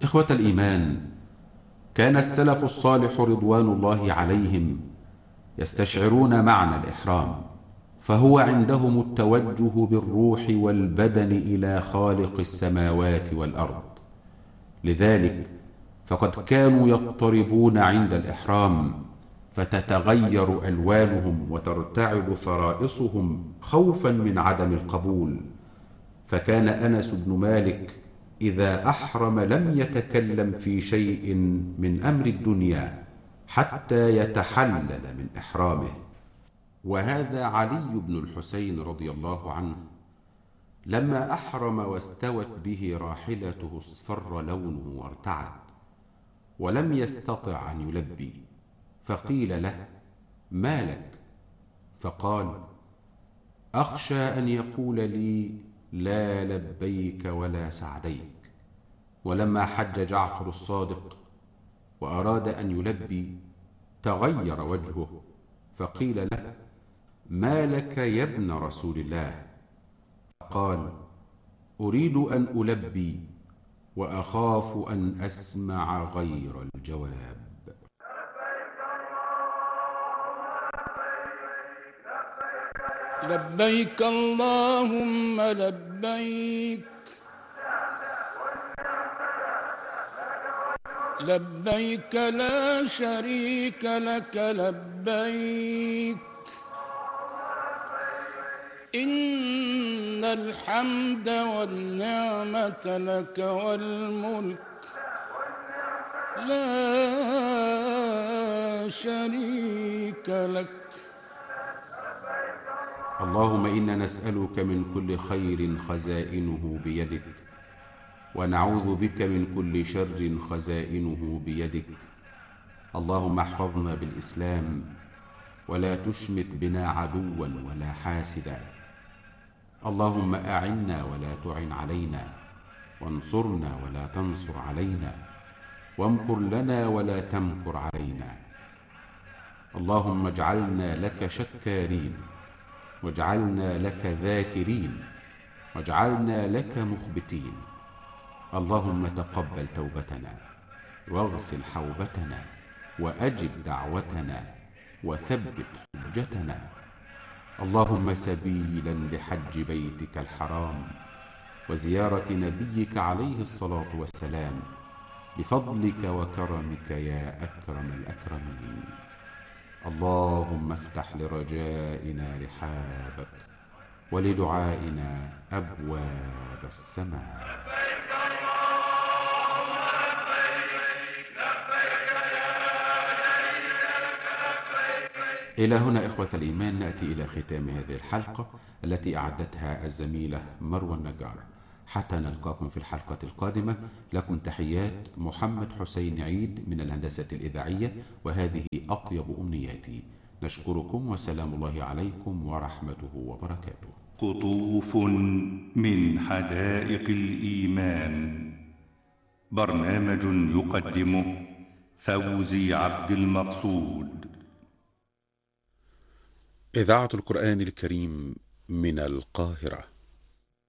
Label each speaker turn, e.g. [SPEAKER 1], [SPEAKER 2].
[SPEAKER 1] إخوة الإيمان، كان السلف الصالح رضوان الله عليهم يستشعرون معنى الإحرام، فهو عندهم التوجه بالروح والبدن إلى خالق السماوات والأرض. لذلك فقد كانوا يضطربون عند الإحرام، فتتغير ألوانهم وترتعد فرائصهم خوفا من عدم القبول. فكان أنس بن مالك إذا أحرم لم يتكلم في شيء من أمر الدنيا حتى يتحلل من إحرامه. وهذا علي بن الحسين رضي الله عنه لما أحرم واستوت به راحلته اصفر لونه وارتعد، ولم يستطع أن يلبي، فقيل له: ما لك؟ فقال: أخشى أن يقول لي لا لبيك ولا سعديك. ولما حج جعفر الصادق وأراد أن يلبي تغير وجهه، فقيل له: ما لك يا ابن رسول الله؟ قال: أريد أن ألبي وأخاف أن أسمع غير الجواب.
[SPEAKER 2] لبيك اللهم لبيك، لبيك لا شريك لك لبيك، إن الحمد والنعمة لك والملك لا شريك لك.
[SPEAKER 1] اللهم إنا نسألك من كل خير خزائنه بيدك، ونعوذ بك من كل شر خزائنه بيدك. اللهم احفظنا بالإسلام، ولا تشمت بنا عدوا ولا حاسدا. اللهم أعنا ولا تعن علينا، وانصرنا ولا تنصر علينا، وامكر لنا ولا تمكر علينا. اللهم اجعلنا لك شكارين، واجعلنا لك ذاكرين، واجعلنا لك مخبتين. اللهم تقبل توبتنا، واغسل حوبتنا، وأجب دعوتنا، وثبت حجتنا. اللهم سبيلا لحج بيتك الحرام وزيارة نبيك عليه الصلاة والسلام، بفضلك وكرمك يا أكرم الأكرمين. اللهم افتح لرجائنا رحابك، ولدعائنا أبواب السماء. إلى هنا إخوة الإيمان نأتي إلى ختام هذه الحلقة التي أعدتها الزميلة مروى النجار. حتى نلقاكم في الحلقة القادمة، لكم تحيات محمد حسين عيد من الهندسة الإذاعية، وهذه أطيب أمنياتي. نشكركم، وسلام الله عليكم ورحمته وبركاته.
[SPEAKER 3] قطوف من حدائق الإيمان، برنامج يقدمه فوزي عبد المقصود.
[SPEAKER 1] إذاعة القرآن الكريم من القاهرة.